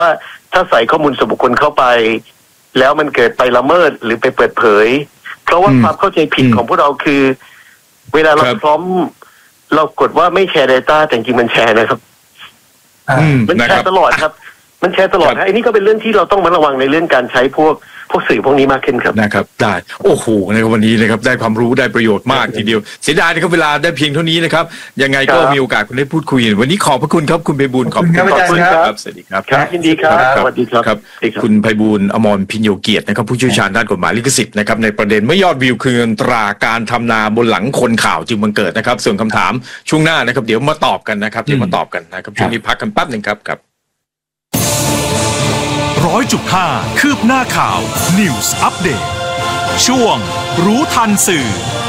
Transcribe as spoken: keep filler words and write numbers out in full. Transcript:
ว่าถ้าใส่ข้อมูลส่วนบุคคลเข้าไปแล้วมันเกิดไปละเมิดหรือไปเปิดเผยเพราะว่าความเข้าใจผิดของพวกเราคือเวลาเราพร้อมเรากดว่าไม่แชร์ Data แต่จริงมันแชร์นะครับมันแชร์ตลอดครับมันแชร์ตลอดนะไอ้นี่ก็เป็นเรื่องที่เราต้องมาระวังในเรื่องการใช้พวกพวกสื่อพวกนี้มากขึ้นครับนะครับได้โอ้โหในวันนี้นะครับได้ความรู้ได้ประโยชน์มากทีเดียวเสียดายนะครับเวลาได้เพียงเท่านี้นะครับยังไงก็มีโอกาสคุณได้พูดคุยวันนี้ขอบพระคุณครับคุณไพบูลย์ขอบคุณครับสวัสดีครับยินดีครับสวัสดีครับคุณไพบูลย์อมรพิญโยเกียรตินะครับผู้เชี่ยวชาญด้านกฎหมายลิขสิทธิ์นะครับในประเด็นเมื่อยอดวิวคือเงินตราการทำนาบนหลังคนข่าวจึงบังเกิดนะครับส่วนคำถามช่วงหน้านะครับเดี๋ยวมาตอบกันนะครับเดี๋ยวมาตอบกันนะครับช่วงนี้พักกันแป๊บนึงครับครับร้อยจุดห้าคืบหน้าข่าว News Update ช่วงรู้ทันสื่อ